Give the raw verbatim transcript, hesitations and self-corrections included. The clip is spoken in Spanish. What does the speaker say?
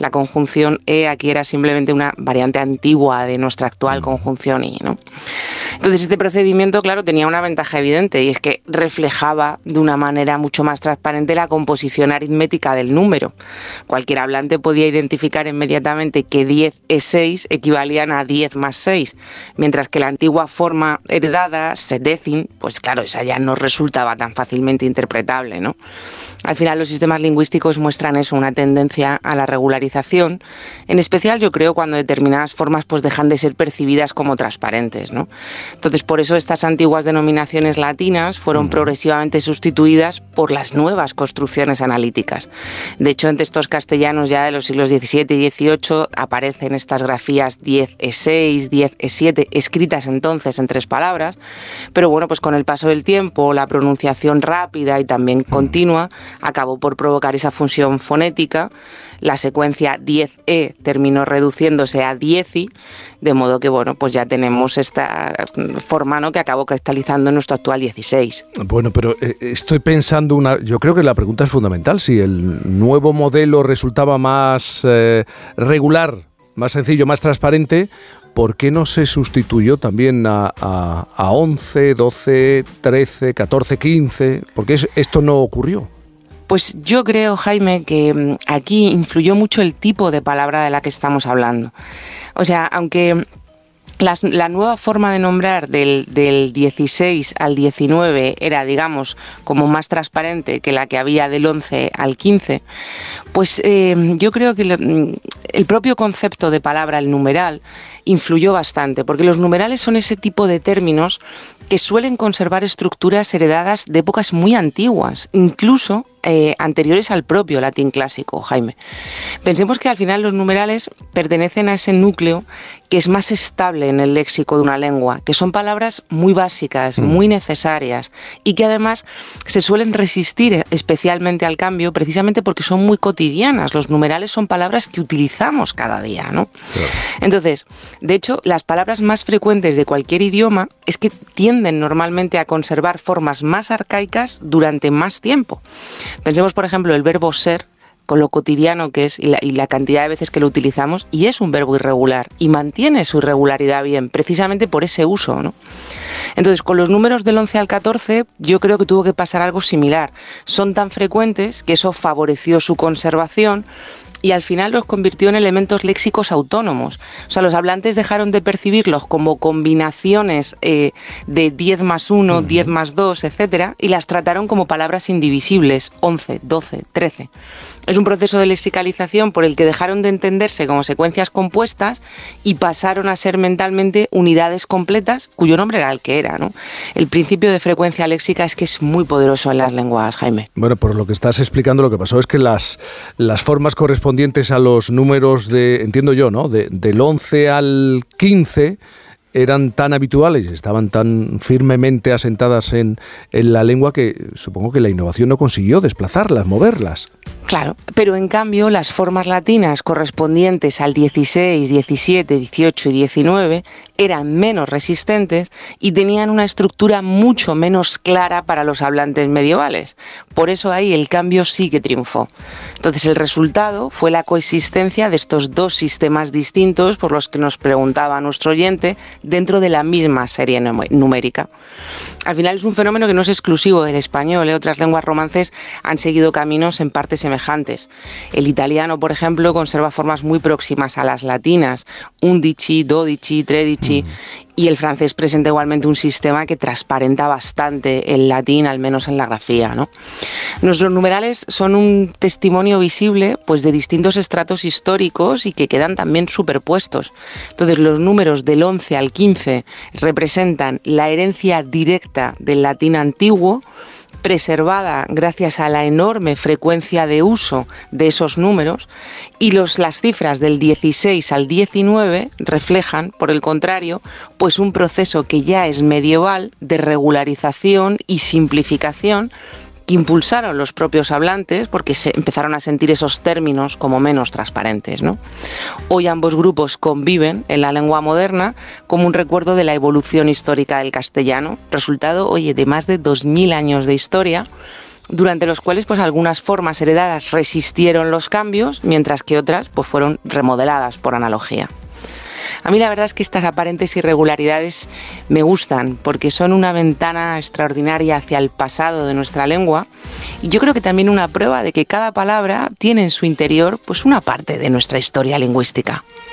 La conjunción e aquí era simplemente una variante antigua de nuestra actual conjunción i, ¿no? Entonces este procedimiento, claro, tenía una ventaja evidente y es que reflejaba de una manera mucho más transparente la composición aritmética del número. Cualquier hablante podía identificar inmediatamente que diez e seis equivalían a diez más seis, mientras que la antigua forma heredada, sedecin, pues claro, esa ya no resultaba tan fácilmente interpretable, ¿no? Al final los sistemas lingüísticos muestran eso, una tendencia a la regularización, en especial yo creo cuando determinadas formas pues dejan de ser percibidas como transparentes, ¿no? Entonces por eso estas antiguas denominaciones latinas fueron progresivamente sustituidas por las nuevas construcciones analíticas. De hecho en textos castellanos ya de los siglos diecisiete y dieciocho aparecen estas grafías diez e seis, diez e siete, escritas entonces en tres palabras, pero bueno, pues con el paso del tiempo, la pronunciación rápida y también continua acabó por provocar esa función fonética. La secuencia diez e terminó reduciéndose a dieci, de modo que bueno, pues ya tenemos esta forma, ¿no?, que acabó cristalizando en nuestro actual dieciséis. Bueno, pero eh, estoy pensando una, yo creo que la pregunta es fundamental, si el nuevo modelo resultaba más eh, regular, más sencillo, más transparente, ¿por qué no se sustituyó también a, a, a once, doce, trece, catorce, quince? ¿Por qué esto no ocurrió? Pues yo creo, Jaime, que aquí influyó mucho el tipo de palabra de la que estamos hablando. O sea, aunque las, la nueva forma de nombrar del, del dieciséis al diecinueve era, digamos, como más transparente que la que había del once al quince, pues eh, yo creo que el, el propio concepto de palabra, el numeral, influyó bastante, porque los numerales son ese tipo de términos que suelen conservar estructuras heredadas de épocas muy antiguas, incluso eh, anteriores al propio latín clásico, Jaime. Pensemos que al final los numerales pertenecen a ese núcleo que es más estable en el léxico de una lengua, que son palabras muy básicas, mm. muy necesarias y que además se suelen resistir especialmente al cambio precisamente porque son muy cotidianas. Los numerales son palabras que utilizamos cada día, ¿no? Claro. Entonces, de hecho, las palabras más frecuentes de cualquier idioma es que tienden normalmente a conservar formas más arcaicas durante más tiempo. Pensemos, por ejemplo, el verbo ser, con lo cotidiano que es y la, y la cantidad de veces que lo utilizamos, y es un verbo irregular y mantiene su irregularidad bien, precisamente por ese uso, ¿no? Entonces, con los números del once al catorce, yo creo que tuvo que pasar algo similar. Son tan frecuentes que eso favoreció su conservación y al final los convirtió en elementos léxicos autónomos. O sea, los hablantes dejaron de percibirlos como combinaciones eh, de diez más uno, uh-huh. diez más dos, etcétera, y las trataron como palabras indivisibles, once, doce, trece. Es un proceso de lexicalización por el que dejaron de entenderse como secuencias compuestas y pasaron a ser mentalmente unidades completas cuyo nombre era el que era, ¿no? El principio de frecuencia léxica es que es muy poderoso en las lenguas, Jaime. Bueno, por lo que estás explicando, lo que pasó es que las, las formas correspondientes a los números de, entiendo yo, ¿no?, de, del once al quince eran tan habituales, estaban tan firmemente asentadas en, en la lengua que supongo que la innovación no consiguió desplazarlas, moverlas. Claro, pero en cambio las formas latinas correspondientes al dieciséis, diecisiete, dieciocho y diecinueve eran menos resistentes y tenían una estructura mucho menos clara para los hablantes medievales. Por eso ahí el cambio sí que triunfó. Entonces el resultado fue la coexistencia de estos dos sistemas distintos por los que nos preguntaba nuestro oyente dentro de la misma serie numérica. Al final es un fenómeno que no es exclusivo del español, ¿eh? Otras lenguas romances han seguido caminos en parte semejantes. El italiano, por ejemplo, conserva formas muy próximas a las latinas, undici, dodici, tredici, mm. y el francés presenta igualmente un sistema que transparenta bastante el latín, al menos en la grafía, ¿no? Nuestros numerales son un testimonio visible, pues, de distintos estratos históricos y que quedan también superpuestos. Entonces, los números del once al quince representan la herencia directa del latín antiguo, preservada gracias a la enorme frecuencia de uso de esos números, y los, las cifras del dieciséis al diecinueve reflejan, por el contrario, pues un proceso que ya es medieval de regularización y simplificación que impulsaron los propios hablantes porque se empezaron a sentir esos términos como menos transparentes, ¿no? Hoy ambos grupos conviven en la lengua moderna como un recuerdo de la evolución histórica del castellano, resultado, oye, de más de dos mil años de historia, durante los cuales pues algunas formas heredadas resistieron los cambios, mientras que otras pues fueron remodeladas por analogía. A mí la verdad es que estas aparentes irregularidades me gustan porque son una ventana extraordinaria hacia el pasado de nuestra lengua y yo creo que también una prueba de que cada palabra tiene en su interior pues una parte de nuestra historia lingüística.